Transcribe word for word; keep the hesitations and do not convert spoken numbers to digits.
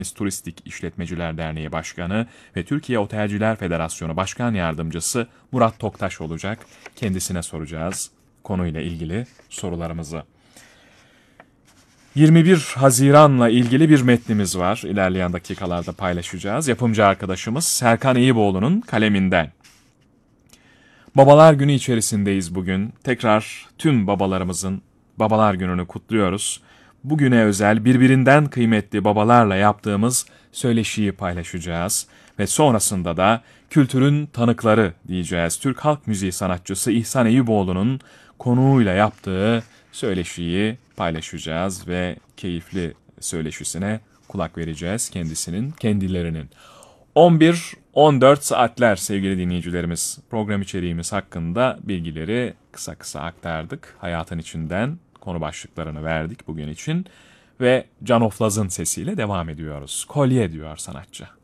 Turistik İşletmeciler Derneği Başkanı ve Türkiye Otelciler Federasyonu Başkan Yardımcısı Murat Toktaş olacak. Kendisine soracağız konuyla ilgili sorularımızı. yirmi bir Haziran'la ilgili bir metnimiz var. İlerleyen dakikalarda paylaşacağız. Yapımcı arkadaşımız Serkan İyiboğlu'nun kaleminden. Babalar Günü içerisindeyiz bugün. Tekrar tüm babalarımızın Babalar Günü'nü kutluyoruz. Bugüne özel birbirinden kıymetli babalarla yaptığımız söyleşiyi paylaşacağız. Ve sonrasında da kültürün tanıkları diyeceğiz. Türk halk müziği sanatçısı İhsan Eyüboğlu'nun konuğuyla yaptığı söyleşiyi paylaşacağız ve keyifli söyleşisine kulak vereceğiz kendisinin, kendilerinin. on bir on dört saatler sevgili dinleyicilerimiz, program içeriğimiz hakkında bilgileri kısa kısa aktardık. Hayatın içinden konu başlıklarını verdik bugün için ve Can Oflaz'ın sesiyle devam ediyoruz. Kolye diyor sanatçı.